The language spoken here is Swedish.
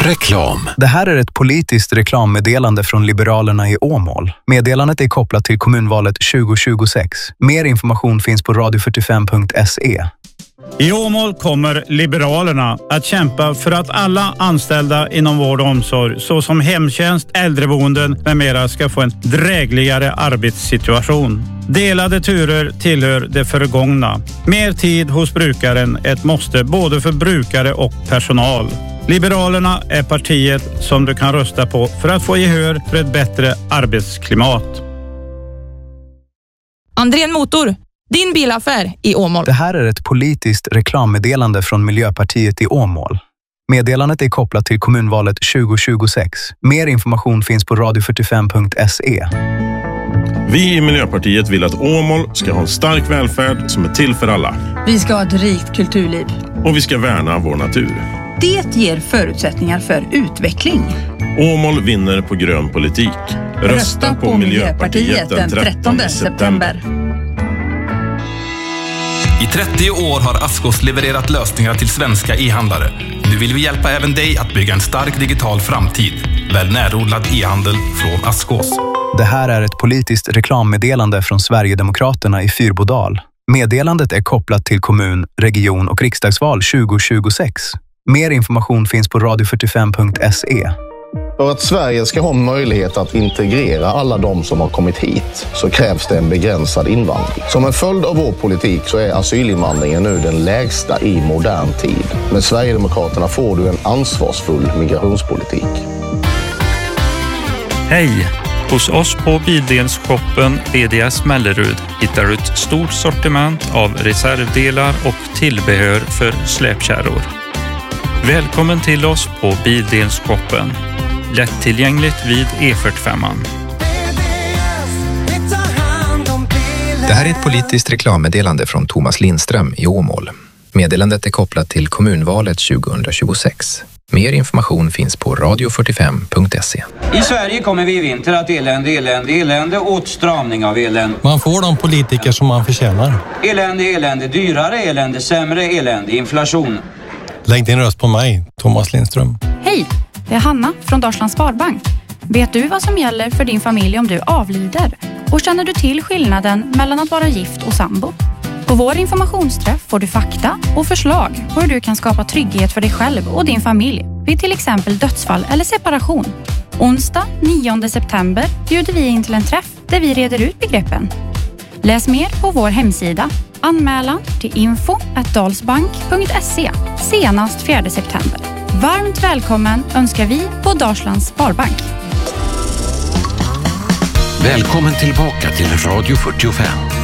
Reklam. Det här är ett politiskt reklammeddelande från Liberalerna i Åmål. Meddelandet är kopplat till kommunvalet 2026. Mer information finns på radio45.se. I Åmål kommer Liberalerna att kämpa för att alla anställda inom vård och omsorg, såsom hemtjänst, äldreboenden med mera, ska få en drägligare arbetssituation. Delade turer tillhör det förgångna. Mer tid hos brukaren är ett måste både för brukare och personal. Liberalerna är partiet som du kan rösta på för att få gehör för ett bättre arbetsklimat. Andrén Motor, din bilaffär i Åmål. Det här är ett politiskt reklammeddelande från Miljöpartiet i Åmål. Meddelandet är kopplat till kommunvalet 2026. Mer information finns på radio45.se. Vi i Miljöpartiet vill att Åmål ska ha en stark välfärd som är till för alla. Vi ska ha ett rikt kulturliv. Och vi ska värna vår natur. Det ger förutsättningar för utveckling. Åmål vinner på grön politik. Rösta på Miljöpartiet den 13 september. I 30 år har Askås levererat lösningar till svenska e-handlare. Nu vill vi hjälpa även dig att bygga en stark digital framtid. Välj närodlad e-handel från Askås. Det här är ett politiskt reklammeddelande från Sverigedemokraterna i Fyrbodal. Meddelandet är kopplat till kommun-, region- och riksdagsval 2026. Mer information finns på radio45.se. För att Sverige ska ha möjlighet att integrera alla de som har kommit hit så krävs det en begränsad invandring. Som en följd av vår politik så är asylinvandringen nu den lägsta i modern tid. Med Sverigedemokraterna får du en ansvarsfull migrationspolitik. Hej! Hos oss på Bildelsshoppen BDS Mellerud hittar du ett stort sortiment av reservdelar och tillbehör för släpkärror. Välkommen till oss på Bildelsshoppen. Lättillgängligt vid E45. Det här är ett politiskt reklammeddelande från Thomas Lindström i Åmål. Meddelandet är kopplat till kommunvalet 2026. Mer information finns på radio45.se. I Sverige kommer vi i vinter att elände, åtstramning av elände. Man får de politiker som man förtjänar. Elände, dyrare elände, sämre elände, inflation. Lägg din röst på mig, Thomas Lindström. Hej, det är Hanna från Dalslands Sparbank. Vet du vad som gäller för din familj om du avlider? Och känner du till skillnaden mellan att vara gift och sambo? På vår informationsträff får du fakta och förslag på hur du kan skapa trygghet för dig själv och din familj vid till exempel dödsfall eller separation. Onsdag 9 september bjuder vi in till en träff där vi reder ut begreppen. Läs mer på vår hemsida. Anmälan till info@dalsbank.se senast 4 september. Varmt välkommen önskar vi på Dalslands Sparbank. Välkommen tillbaka till Radio 45.